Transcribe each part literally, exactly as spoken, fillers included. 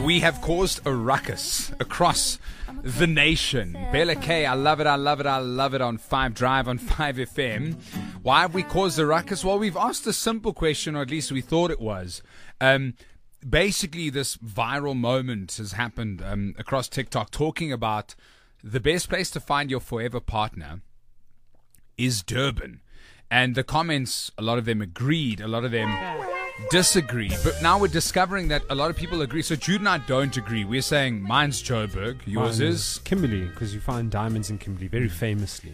we have caused a ruckus across the nation. Bella K, I love it, I love it, I love it on five Drive on five F M. Why have we caused a ruckus? Well, we've asked a simple question, or at least we thought it was. Um, basically, this viral moment has happened um, across TikTok talking about the best place to find your forever partner is Durban. And the comments, a lot of them agreed, a lot of them disagree. But now we're discovering that a lot of people agree. So Jude and I don't agree. We're saying mine's Joburg, yours Mine is Kimberley, because you find diamonds in Kimberley very famously.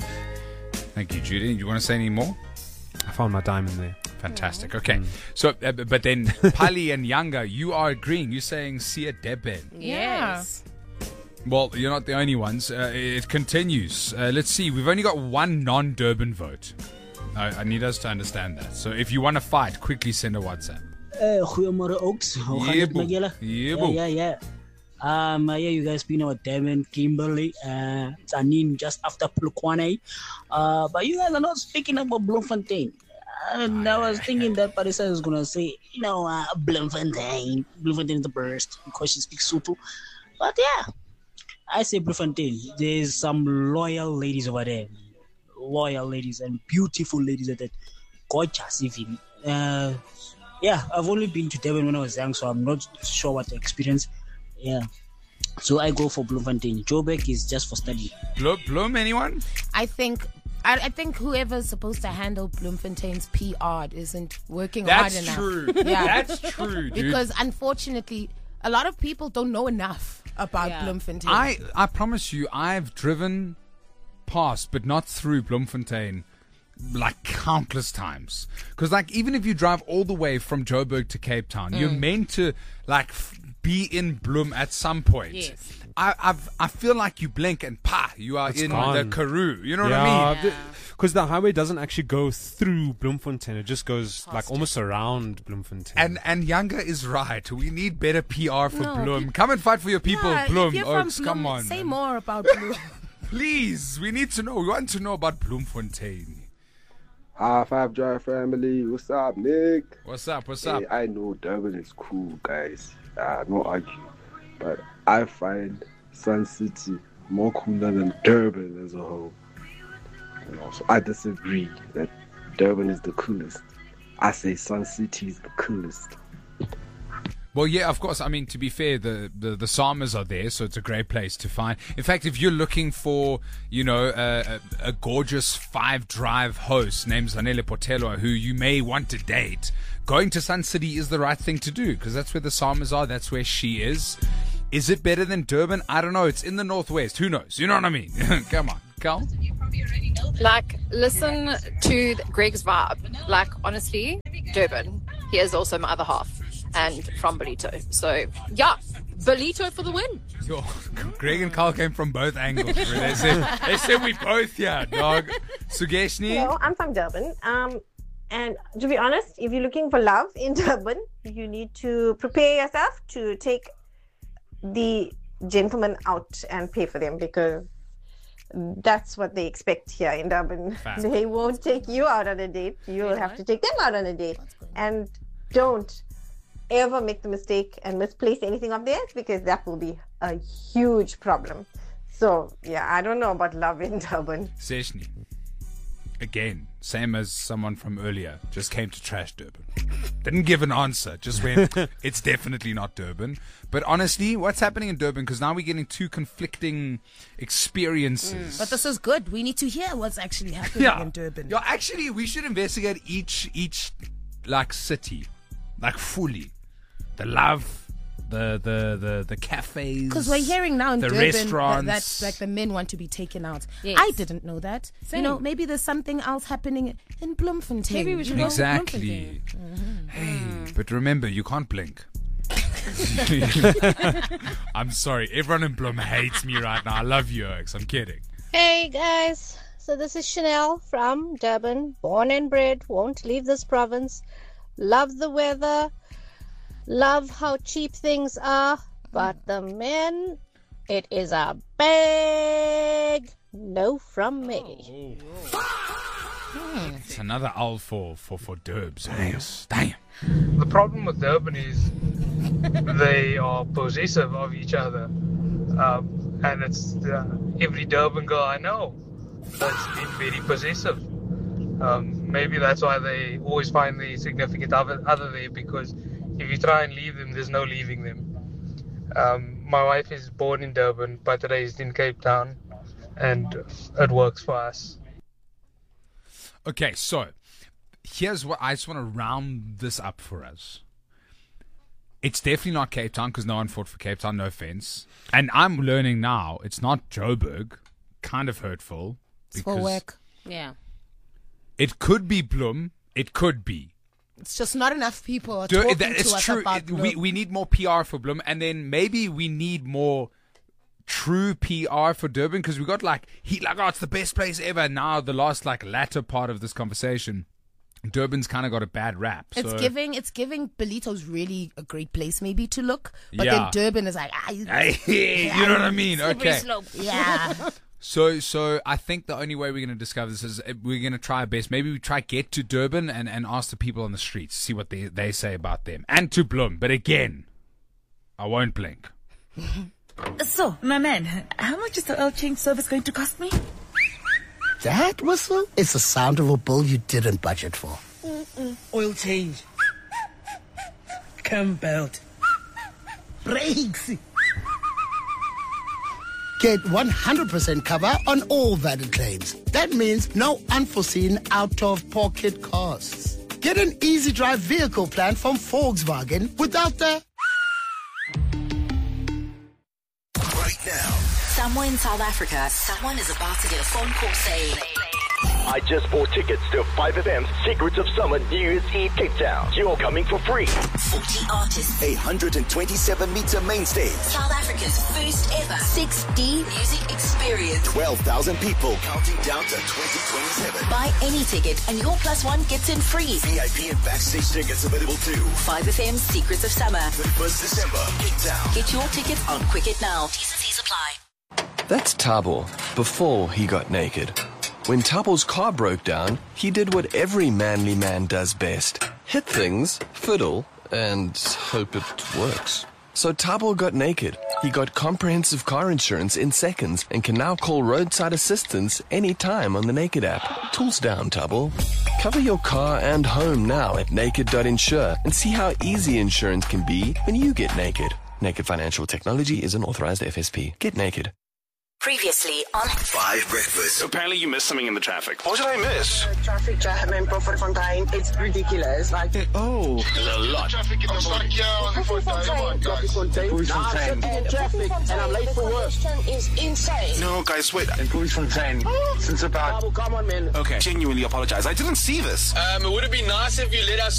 Thank you, Judy. You want to say any more? I found my diamond there. Fantastic. Okay. Mm. So, uh, but then Pali and Yanga, you are agreeing. You're saying Sia Deben. Yes. Well, you're not the only ones. Uh, it continues. Uh, let's see. We've only got one non-Durban vote. I, I need us to understand that. So if you want to fight, quickly send a WhatsApp. Uh, Goeiemorgen Oaks. Yeah, yeah, yeah, yeah, yeah. Um, uh, yeah, you guys been about Devin, Kimberley, uh, Tanin just after Polokwane. Uh, but you guys are not speaking about Bloemfontein. And I was thinking that Parisa was going to say, you know, uh, Bloemfontein. Bloemfontein is the burst because she speaks Sotho. But yeah, I say Bloemfontein. There's some loyal ladies over there. Loyal ladies and beautiful ladies at that. Gorgeous even. Uh, yeah, I've only been to Devon when I was young, so I'm not sure what the experience. Yeah. So I go for Bloemfontein. Joburg is just for study. Bloom, Bloom anyone? I think I, I think whoever's supposed to handle Bloemfontein's P R isn't working That's hard enough. True. Yeah. That's true, dude. Because unfortunately, a lot of people don't know enough about yeah. Bloemfontein. I, I promise you, I've driven past, but not through Bloemfontein, like countless times. Because like even if you drive all the way from Joburg to Cape Town, mm. you're meant to like f- be in Bloem at some point. Yes. I I've, I feel like you blink and pa, you are it's in gone. the Karoo. You know yeah, what I mean? Because the, the highway doesn't actually go through Bloemfontein; it just goes Past like it. almost around Bloemfontein. And and Younger is right. We need better P R for no, Bloem. pe- Come and fight for your people, yeah, Bloem. Oaks, come on. Say man. more about Bloem. Please, we need to know. We want to know about Bloemfontein. Hi, Five Drive family. What's up, Nick? What's up? What's hey, up? I know Durban is cool, guys. Uh, no argue. But I find Sun City more cooler than Durban as a whole. You know, so I disagree that Durban is the coolest. I say Sun City is the coolest. Well, yeah, of course. I mean, to be fair, the, the, the Samas are there, so it's a great place to find. In fact, if you're looking for, you know, a, a, a gorgeous Five Drive host named Zanele Potelo, who you may want to date, going to Sun City is the right thing to do, because that's where the Samas are. That's where she is. Is it better than Durban? I don't know. It's in the Northwest. Who knows? You know what I mean? Come on. Cal? Like, listen to Greg's vibe. Like, honestly, Durban. He is also my other half. And from Belito. So, yeah, Belito for the win. Yo, Greg and Carl came from both angles. Bro. They said, they said we both, yeah, dog. Sugeshni? Hello, I'm from Durban. Um, and to be honest, if you're looking for love in Durban, you need to prepare yourself to take the gentleman out and pay for them, because that's what they expect here in Durban. Fact. They won't take you out on a date. You will have to take them out on a date. And don't ever make the mistake and misplace anything of theirs, because that will be a huge problem. So, yeah, I don't know about love in Durban. Seshni. Again, same as someone from earlier, just came to trash Durban. Didn't give an answer, just went, it's definitely not Durban. But honestly, what's happening in Durban? Because now we're getting two conflicting experiences. Mm. But this is good. We need to hear what's actually happening yeah. in Durban. Yeah, actually, we should investigate each, each like, city, like, fully. The love, the the the, the cafes. Because we're hearing now in the Durban restaurants. that, that like the men want to be taken out. Yes. I didn't know that. Same. You know, maybe there's something else happening in Bloemfontein. Maybe we should you know? Exactly. Mm-hmm. Hey, mm. but remember, you can't blink. I'm sorry, everyone in Bloem hates me right now. I love you, Oaks. I'm kidding. Hey guys, so this is Chanel from Durban, born and bred, won't leave this province. Love the weather. Love how cheap things are, but the men, it is a big no from me. Oh. It's another owl for, for, for Durbs. Yes. Damn. The problem with Durban is they are possessive of each other. Um, and it's uh, every Durban girl I know that's been very possessive. Um, maybe that's why they always find the significant other, other there, because if you try and leave them, there's no leaving them. Um, my wife is born in Durban but raised in Cape Town, and it works for us. Okay, so here's what I just want to round this up for us. It's definitely not Cape Town, because no one fought for Cape Town, no offense. And I'm learning now it's not Joburg. Kind of hurtful. It's for work. Yeah. It could be Bloem. It could be. It's just not enough people are Do, talking that, it's to us true. about It, Bloem. we, we need more P R for Bloem. And then maybe we need more true P R for Durban, because we got like, he like, oh, it's the best place ever. Now the last like latter part of this conversation, Durban's kind of got a bad rap. It's so. giving, it's giving Belito's really a great place maybe to look, but Yeah. then Durban is like, ah, you know what I mean? slippery Okay. slope. Yeah. So, so I think the only way we're going to discover this is we're going to try our best. Maybe we try get to Durban and, and ask the people on the streets, see what they, they say about them. And to Bloem. But again, I won't blink. So, my man, how much is the oil change service going to cost me? That whistle is the sound of a bill you didn't budget for. Mm-mm. Oil change. Cam belt. Brakes. Get one hundred percent cover on all valid claims. That means no unforeseen out-of-pocket costs. Get an easy drive vehicle plan from Volkswagen without the... Right now. Somewhere in South Africa, someone is about to get a phone call saying, I just bought tickets to five F M's Secrets of Summer New Year's Eve Cape Town. You're coming for free. forty artists. eight hundred twenty-seven meter main stage. South Africa's first ever six D music experience. twelve thousand people counting down to twenty twenty-seven. Buy any ticket and your plus one gets in free. V I P and backstage tickets available too. five F M's Secrets of Summer. thirty-first December, Cape Town. Get your tickets on Quicket now. T's and C's apply. That's Tabo, before he got naked. When Tabo's car broke down, he did what every manly man does best. Hit things, fiddle, and hope it works. So Tabo got naked. He got comprehensive car insurance in seconds and can now call roadside assistance anytime on the Naked app. Tools down, Tabo. Cover your car and home now at naked dot insure and see how easy insurance can be when you get naked. Naked Financial Technology is an authorized F S P. Get naked. Previously on Five Breakfast. Apparently you missed something in the traffic. What did I miss? Uh, traffic jam in Bloemfontein. It's ridiculous. Like, oh, there's a lot. Traffic in the morning. Bloemfontein. Traffic, and I'm late for work. Is insane. No, guys, wait. In Bloemfontein. Since about. Come on, man. Okay, genuinely apologize. I didn't see this. Um, it would have been nice if you let us